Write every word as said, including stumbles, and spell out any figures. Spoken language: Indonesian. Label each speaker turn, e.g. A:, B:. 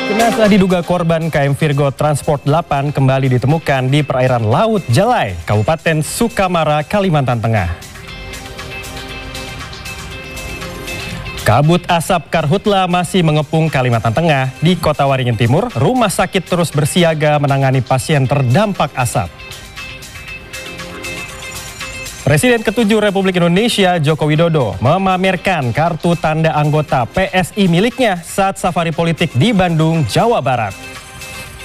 A: Jenazah diduga korban K M Virgo Transport delapan kembali ditemukan di perairan Laut Jalai, Kabupaten Sukamara, Kalimantan Tengah. Kabut asap karhutla masih mengepung Kalimantan Tengah. Di Kota Waringin Timur, rumah sakit terus bersiaga menangani pasien terdampak asap. Presiden ketujuh Republik Indonesia Joko Widodo memamerkan kartu tanda anggota P S I miliknya saat safari politik di Bandung, Jawa Barat.